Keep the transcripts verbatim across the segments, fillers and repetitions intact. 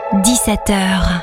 dix-sept heures.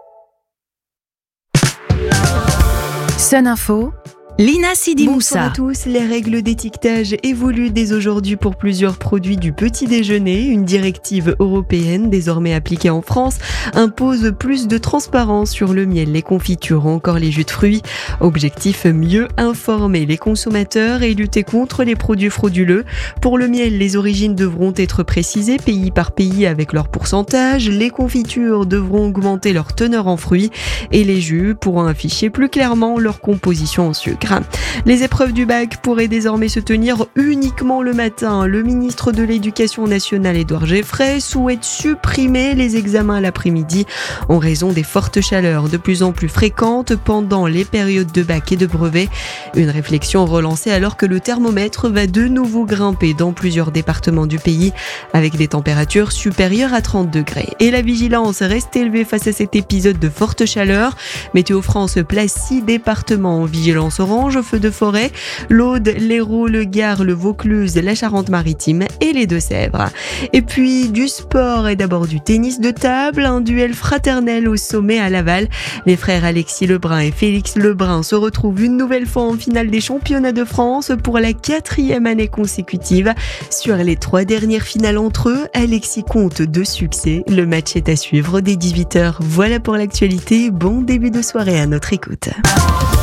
Sun Info, Lina Sidi Bonsoir Moussa. à tous. Les règles d'étiquetage évoluent dès aujourd'hui pour plusieurs produits du petit déjeuner. Une directive européenne, désormais appliquée en France, impose plus de transparence sur le miel, les confitures ou encore les jus de fruits. Objectif, mieux informer les consommateurs et lutter contre les produits frauduleux. Pour le miel, les origines devront être précisées pays par pays avec leur pourcentage. Les confitures devront augmenter leur teneur en fruits et les jus pourront afficher plus clairement leur composition en sucre. Les épreuves du bac pourraient désormais se tenir uniquement le matin. Le ministre de l'Éducation nationale, Édouard Geoffrey, souhaite supprimer les examens l'après-midi en raison des fortes chaleurs de plus en plus fréquentes pendant les périodes de bac et de brevet. Une réflexion relancée alors que le thermomètre va de nouveau grimper dans plusieurs départements du pays avec des températures supérieures à trente degrés. Et la vigilance reste élevée face à cet épisode de forte chaleur. Météo France place six départements en vigilance orange, feux de forêt, l'Aude, l'Hérault, le Gard, le Vaucluse, la Charente-Maritime et les Deux-Sèvres. Et puis du sport et d'abord du tennis de table, un duel fraternel au sommet à Laval. Les frères Alexis Lebrun et Félix Lebrun se retrouvent une nouvelle fois en finale des championnats de France pour la quatrième année consécutive. Sur les trois dernières finales entre eux, Alexis compte deux succès. Le match est à suivre dès dix-huit heures. Voilà pour l'actualité. Bon début de soirée à notre écoute.